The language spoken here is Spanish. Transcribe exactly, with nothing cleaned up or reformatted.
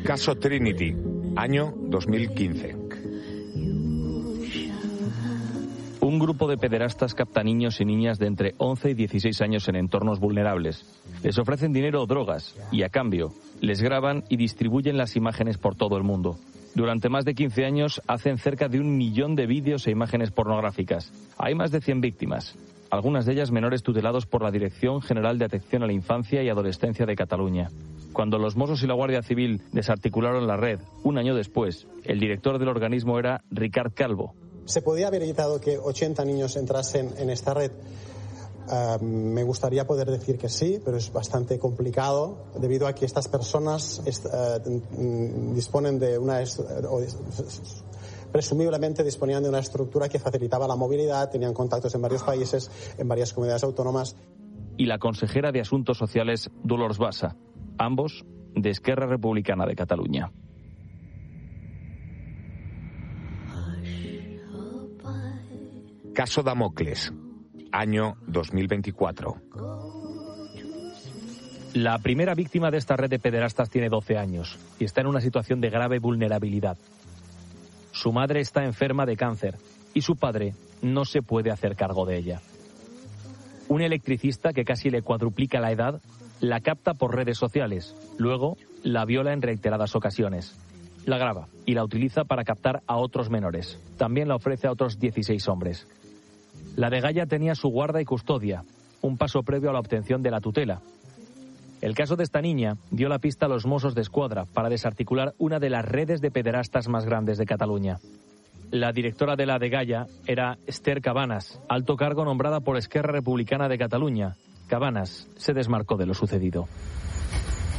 Caso Trinity, año dos mil quince. Un grupo de pederastas capta niños y niñas de entre once y dieciséis años en entornos vulnerables. Les ofrecen dinero o drogas y, a cambio, les graban y distribuyen las imágenes por todo el mundo. Durante más de quince años hacen cerca de un millón de vídeos e imágenes pornográficas. Hay más de cien víctimas, algunas de ellas menores tutelados por la Dirección General de Atención a la Infancia y Adolescencia de Cataluña. Cuando los Mossos y la Guardia Civil desarticularon la red, un año después, el director del organismo era Ricard Calvo. ¿Se podía haber evitado que ochenta niños entrasen en esta red? Uh, me gustaría poder decir que sí, pero es bastante complicado debido a que estas personas uh, disponen de una... Uh, presumiblemente disponían de una estructura que facilitaba la movilidad, tenían contactos en varios países, en varias comunidades autónomas. Y la consejera de Asuntos Sociales, Dolors Bassa, ambos de Esquerra Republicana de Cataluña. Caso Damocles, año dos mil veinticuatro. La primera víctima de esta red de pederastas tiene doce años y está en una situación de grave vulnerabilidad. Su madre está enferma de cáncer y su padre no se puede hacer cargo de ella. Un electricista que casi le cuadruplica la edad la capta por redes sociales, luego la viola en reiteradas ocasiones. La graba y la utiliza para captar a otros menores. También la ofrece a otros dieciséis hombres. La Degaya tenía su guarda y custodia, un paso previo a la obtención de la tutela. El caso de esta niña dio la pista a los Mossos d'Esquadra para desarticular una de las redes de pederastas más grandes de Cataluña. La directora de la Degaya era Esther Cabanas, alto cargo nombrada por Esquerra Republicana de Cataluña. Cabanas se desmarcó de lo sucedido.